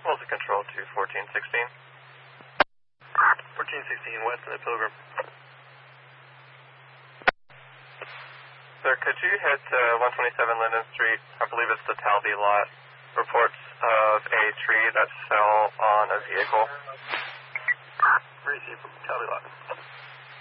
Multi-control to 1416. 1416 west of the Pilgrim. Sir, could you hit 127 Linden Street? I believe it's the Talby lot. Reports of a tree that fell on a vehicle. Receive Talby lot.